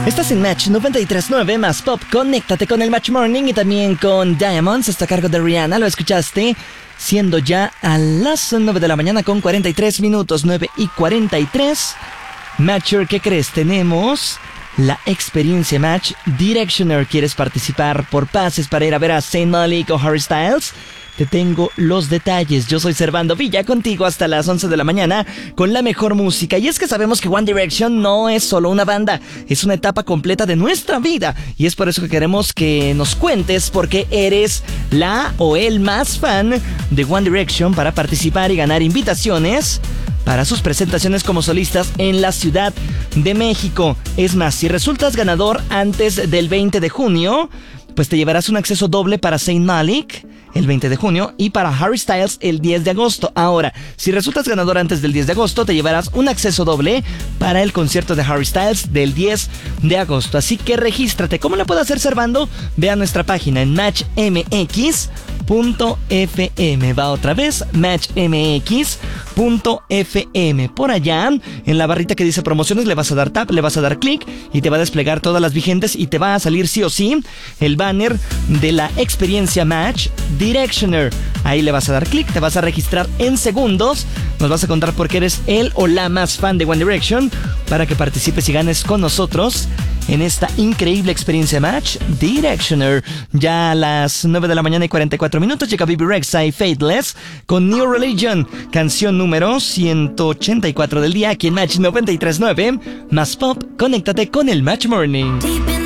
Estás en Match 93.9 más Pop. Conéctate con el Match Morning y también con Diamonds. Está a cargo de Rihanna, lo escuchaste. Siendo ya a las 9 de la mañana con 43 minutos, 9:43. Matcher, ¿qué crees? Tenemos la experiencia Match Directioner. ¿Quieres participar por pases para ir a ver a Zayn Malik o Harry Styles? Te tengo los detalles. Yo soy Servando Villa, contigo hasta las 11 de la mañana con la mejor música. Y es que sabemos que One Direction no es solo una banda, es una etapa completa de nuestra vida. Y es por eso que queremos que nos cuentes por qué eres la o el más fan de One Direction para participar y ganar invitaciones para sus presentaciones como solistas en la Ciudad de México. Es más, si resultas ganador antes del 20 de junio, pues te llevarás un acceso doble para Zayn Malik el 20 de junio y para Harry Styles el 10 de agosto. Ahora, si resultas ganador antes del 10 de agosto, te llevarás un acceso doble para el concierto de Harry Styles del 10 de agosto. Así que regístrate. ¿Cómo lo puedo hacer, Servando? Ve a nuestra página en matchmx.fm. Va otra vez, matchmx.fm. Por allá, en la barrita que dice promociones, le vas a dar tap, le vas a dar clic y te va a desplegar todas las vigentes y te va a salir sí o sí el banner de la experiencia Match Directioner. Ahí le vas a dar clic, te vas a registrar en segundos. Nos vas a contar por qué eres el o la más fan de One Direction para que participes y ganes con nosotros en esta increíble experiencia Match Directioner. Ya a las 9 de la mañana y 44 minutos llega Bibi Rexha y Faithless con New Religion, canción número 184 del día aquí en Match 93.9 más Pop. Conéctate con el Match Morning.